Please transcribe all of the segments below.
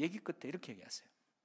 얘기 끝에 이렇게 얘기하세요.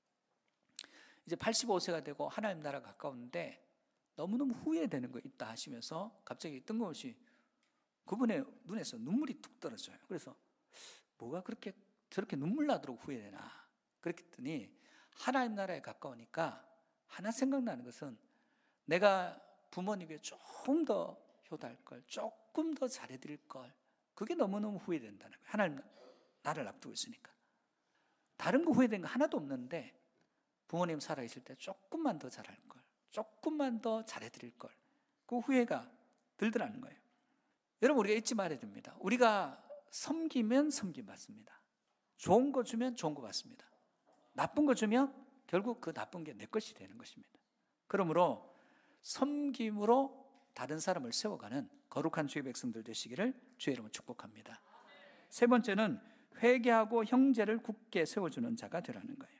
이제 85세가 되고 하나님 나라가 가까운데 너무너무 후회되는 거 있다 하시면서 갑자기 뜬금없이 그분의 눈에서 눈물이 툭 떨어져요. 그래서 뭐가 그렇게 저렇게 눈물 나도록 후회되나? 그렇게 했더니 하나님 나라에 가까우니까 하나 생각나는 것은 내가 부모님에게 조금 더 효도할 걸, 조금 더 잘해드릴 걸, 그게 너무너무 후회된다는 거예요. 하나님 나라를 앞두고 있으니까. 다른 거 후회된 거 하나도 없는데 부모님 살아계실 때 조금만 더 잘할 걸, 조금만 더 잘해드릴 걸, 그 후회가 들더라는 거예요. 여러분, 우리가 잊지 말아야 됩니다. 우리가 섬기면 섬김 받습니다. 좋은 거 주면 좋은 거 받습니다. 나쁜 거 주면 결국 그 나쁜 게 내 것이 되는 것입니다. 그러므로 섬김으로 다른 사람을 세워가는 거룩한 주의 백성들 되시기를 주의 이름으로 축복합니다. 세 번째는 회개하고 형제를 굳게 세워주는 자가 되라는 거예요.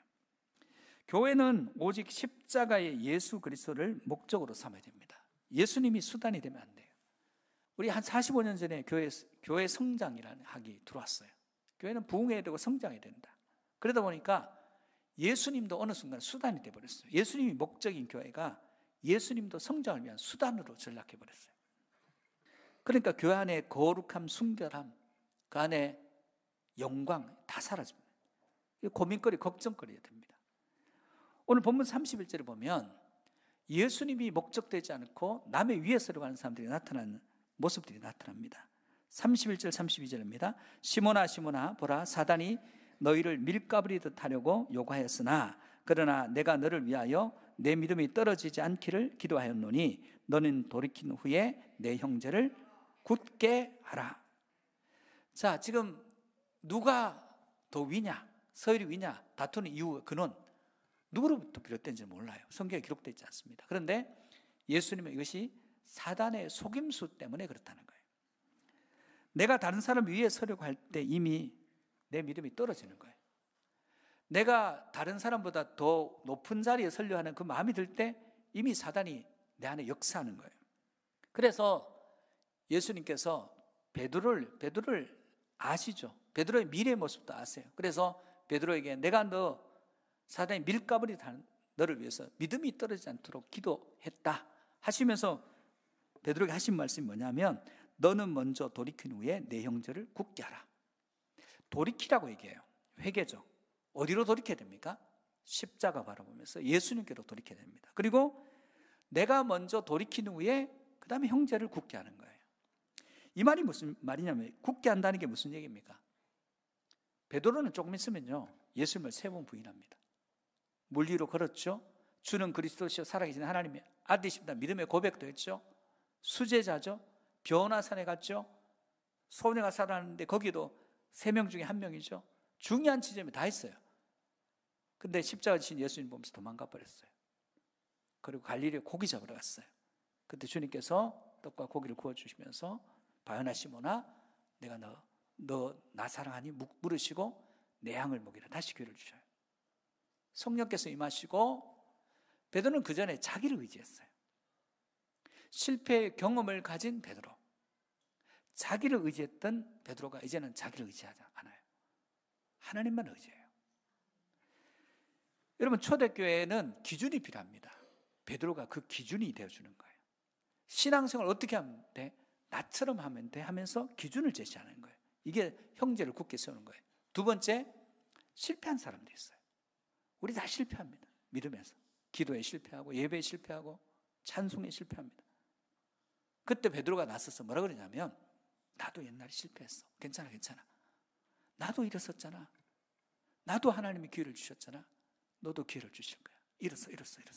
교회는 오직 십자가의 예수 그리스도를 목적으로 삼아야 됩니다. 예수님이 수단이 되면 안 돼요. 우리 한 45년 전에 교회 성장이라는 학이 들어왔어요. 교회는 부흥해야 되고 성장해야 된다. 그러다 보니까 예수님도 어느 순간 수단이 되어버렸어요. 예수님이 목적인 교회가 예수님도 성장을 위한 수단으로 전락해버렸어요. 그러니까 교회 안에 거룩함, 순결함, 그 안에 영광 다 사라집니다. 고민거리, 걱정거리가 됩니다. 오늘 본문 31절을 보면 예수님이 목적되지 않고 남의 위에서로 가는 사람들이 나타나는 모습들이 나타납니다. 31절 32절입니다. 시몬아 시몬아 보라 사단이 너희를 밀가부리듯 하려고 요구하였으나 그러나 내가 너를 위하여 내 믿음이 떨어지지 않기를 기도하였노니 너는 돌이킨 후에 내 형제를 굳게 하라. 자, 지금 누가 더 위냐, 서열이 위냐 다투는 이유 근원 누구로부터 비롯된지 몰라요. 성경에 기록되어 있지 않습니다. 그런데 예수님은 이것이 사단의 속임수 때문에 그렇다는 거예요. 내가 다른 사람 위에 서려고 할 때 이미 내 믿음이 떨어지는 거예요. 내가 다른 사람보다 더 높은 자리에 서려 하는 그 마음이 들 때 이미 사단이 내 안에 역사하는 거예요. 그래서 예수님께서 베드로를 아시죠? 베드로의 미래의 모습도 아세요. 그래서 베드로에게 내가 너 사단이 밀가부리 너를 위해서 믿음이 떨어지지 않도록 기도했다 하시면서 베드로에게 하신 말씀이 뭐냐면 너는 먼저 돌이킨 후에 내 형제를 굳게 하라. 돌이키라고 얘기해요. 회개죠. 어디로 돌이켜야 됩니까? 십자가 바라보면서 예수님께로 돌이켜야 됩니다. 그리고 내가 먼저 돌이킨 후에 그 다음에 형제를 굳게 하는 거예요. 이 말이 무슨 말이냐면 굳게 한다는 게 무슨 얘기입니까? 베드로는 조금 있으면요 예수님을 3번 부인합니다. 물 위로 걸었죠. 주는 그리스도시요 살아계신 하나님의 아들이십니다. 믿음의 고백도 했죠. 수제자죠. 변화산에 갔죠. 소녀가 살아났는데 거기도 3명 중에 1명이죠. 중요한 지점에 다 했어요. 근데 십자가 지신 예수님 보면서 도망가 버렸어요. 그리고 갈릴리에 고기 잡으러 갔어요. 그때 주님께서 떡과 고기를 구워주시면서 바요나 시몬아 내가 너 나 사랑하니 물으시고 내 양을 먹이라 다시 기회를 주셔요. 성령께서 임하시고 베드로는 그 전에 자기를 의지했어요. 실패의 경험을 가진 베드로, 자기를 의지했던 베드로가 이제는 자기를 의지하지 않아요. 하나님만 의지해요. 여러분 초대교회에는 기준이 필요합니다. 베드로가 그 기준이 되어주는 거예요. 신앙생활 어떻게 하면 돼? 나처럼 하면 돼 하면서 기준을 제시하는 거예요. 이게 형제를 굳게 세우는 거예요. 두 번째, 실패한 사람도 있어요. 우리 다 실패합니다. 믿음에서. 기도에 실패하고 예배에 실패하고 찬송에 실패합니다. 그때 베드로가 나서서 뭐라 그러냐면 나도 옛날에 실패했어. 괜찮아. 나도 일었었잖아. 나도 하나님이 기회를 주셨잖아. 너도 기회를 주실 거야. 일었어.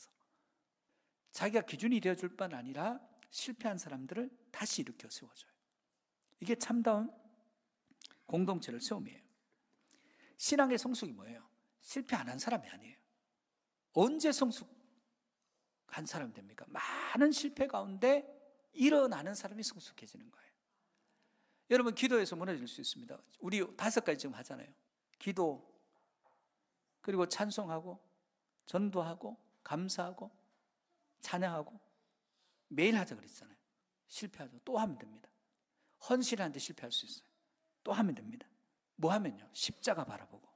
자기가 기준이 되어줄 뿐 아니라 실패한 사람들을 다시 일으켜 세워줘요. 이게 참다운 공동체를 세움이에요. 신앙의 성숙이 뭐예요? 실패 안 한 사람이 아니에요. 언제 성숙한 사람이 됩니까? 많은 실패 가운데 일어나는 사람이 성숙해지는 거예요. 여러분 기도에서 무너질 수 있습니다. 우리 5가지 지금 하잖아요. 기도, 그리고 찬송하고 전도하고 감사하고 찬양하고 매일 하자 그랬잖아요. 실패하죠. 또 하면 됩니다. 헌신하는데 실패할 수 있어요. 또 하면 됩니다. 뭐 하면요? 십자가 바라보고